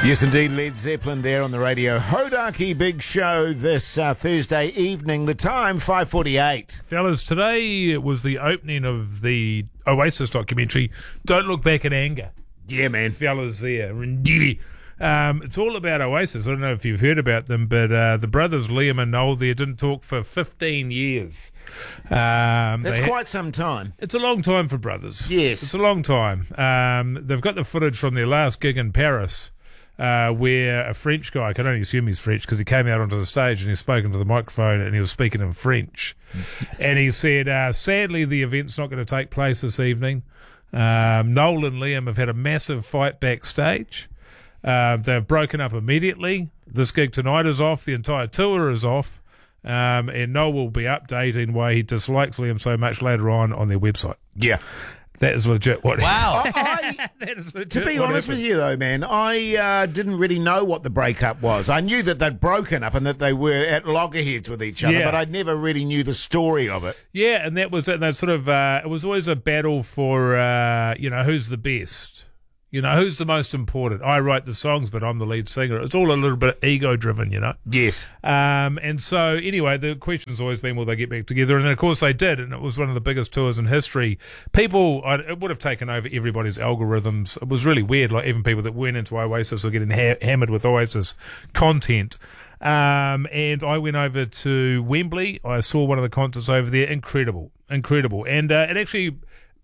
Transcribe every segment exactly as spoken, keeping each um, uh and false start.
Yes, indeed, Led Zeppelin there on the radio. Hodaki Big Show this uh, Thursday evening. The time, five forty-eight. Fellas, today was the opening of the Oasis documentary, Don't Look Back in Anger. Yeah, man. Fellas there. Um, it's all about Oasis. I don't know if you've heard about them, but uh, the brothers Liam and Noel there didn't talk for fifteen years. Um, That's ha- quite some time. It's a long time for brothers. Yes. It's a long time. Um, they've got the footage from their last gig in Paris, uh, where a French guy, I can only assume he's French because he came out onto the stage and he spoke into the microphone and he was speaking in French. And he said, uh, sadly, the event's not going to take place this evening. Um, Noel and Liam have had a massive fight backstage. Uh, they've broken up immediately. This gig tonight is off. The entire tour is off. Um, and Noel will be updating why he dislikes Liam so much later on on their website. Yeah. That is legit what Wow. I, that is legit to be what honest happened. with you, though, man, I uh, didn't really know what the breakup was. I knew that they'd broken up and that they were at loggerheads with each other, Yeah. but I never really knew the story of it. Yeah, and that was it. And that sort of, uh, it was always a battle for, uh, you know, who's the best? You know, who's the most important? I write the songs, but I'm the lead singer. It's all a little bit ego-driven, you know. Yes. Um, and so, anyway, the question's always been, will they get back together? And then, of course, they did, and it was one of the biggest tours in history. People, I, it would have taken over everybody's algorithms. It was really weird. Like, even people that weren't into Oasis were getting ha- hammered with Oasis content. Um, and I went over to Wembley. I saw one of the concerts over there. Incredible. Incredible. And uh, it actually...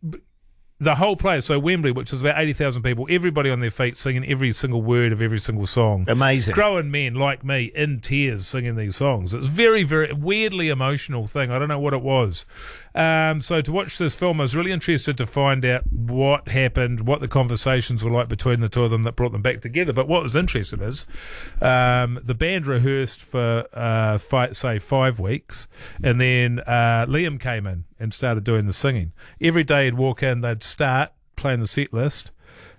The whole place, so Wembley, which was about eighty thousand people, everybody on their feet singing every single word of every single song. Amazing. Grown men like me in tears singing these songs. It's very, very weirdly emotional thing. I don't know what it was. Um, so to watch this film, I was really interested to find out what happened, what the conversations were like between the two of them that brought them back together. But what was interesting is um, the band rehearsed for, uh, five, say, five weeks, and then uh, Liam came in and started doing the singing. Every day he'd walk in, they'd start playing the set list,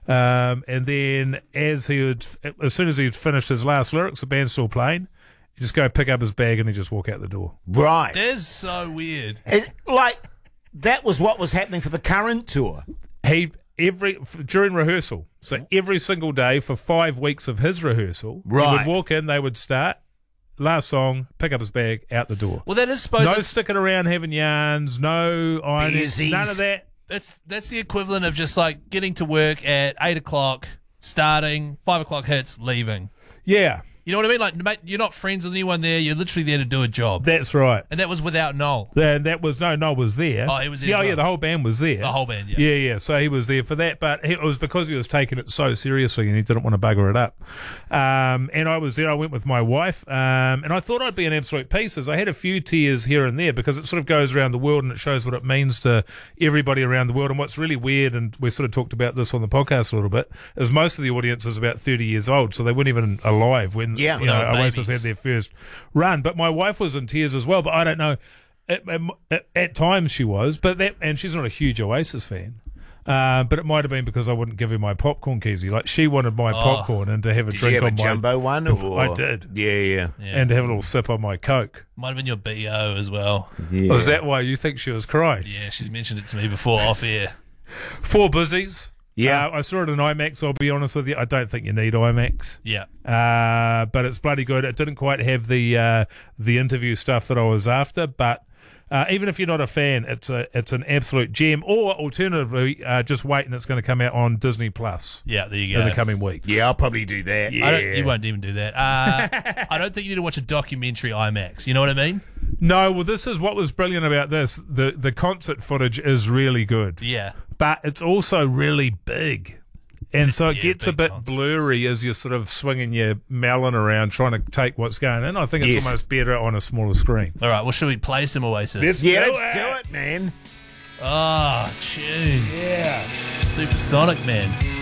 um, and then as he would, as soon as he'd finished his last lyrics, the band's still playing, he'd just go pick up his bag and he'd just walk out the door. Right. That is so weird. It, like, that was what was happening for the current tour. He every during rehearsal, so every single day for five weeks of his rehearsal, he Right. would walk in, they would start. Last song, pick up his bag, out the door. Well, that is supposed No to... sticking around having yarns, no ironing, Beersies. none of that. That's, that's the equivalent of just like getting to work at eight o'clock, starting, five o'clock hits, leaving. Yeah, You know what I mean? Like, mate, you're not friends with anyone there. You're literally there to do a job. that's right. And that was without Noel. That, that was no, Noel was there. Oh, he was there Yeah, as oh, yeah, well. the whole band was there. The whole band, yeah. Yeah, yeah. So he was there for that, but it was because he was taking it so seriously and he didn't want to bugger it up. Um, and I was there. I went with my wife, um, and I thought I'd be in absolute pieces. I had a few tears here and there because it sort of goes around the world and it shows what it means to everybody around the world. And what's really weird, and we sort of talked about this on the podcast a little bit, is most of the audience is about thirty years old, so they weren't even alive when Yeah. you know, They were Oasis babies. had their first run. But my wife was in tears as well. But I don't know. At, at, at times she was, but that, and she's not a huge Oasis fan. Uh, but it might have been because I wouldn't give her my popcorn keysy. Like she wanted my popcorn and to have a Did drink you have a on my jumbo one? Or? I did. Yeah, yeah. Yeah. and to have a little sip on my Coke. Might have been your B O as well. yeah. Was that why you think she was crying? Yeah, she's mentioned it to me before off air. Four busies. Yeah. Uh, I saw it in IMAX, I'll be honest with you. I don't think you need IMAX. Yeah. Uh, but it's bloody good. It didn't quite have the uh, the interview stuff that I was after, but uh, even if you're not a fan, it's a it's an absolute gem. Or alternatively, uh, just wait and it's going to come out on Disney Plus Yeah, there you in go. the coming week. Yeah, I'll probably do that. Yeah. I don't, you won't even do that. Uh, I don't think you need to watch a documentary IMAX. You know what I mean? No, well, this is what was brilliant about this. The the concert footage is really good, Yeah. but it's also really big. And so it Yeah, gets a big bit concert. blurry as you're sort of swinging your melon around trying to take what's going in. I think it's Yes. almost better on a smaller screen. All right, well, should we play some Oasis? Let's Yeah, do let's it. do it, man. Ah, tune. Yeah. Supersonic, man.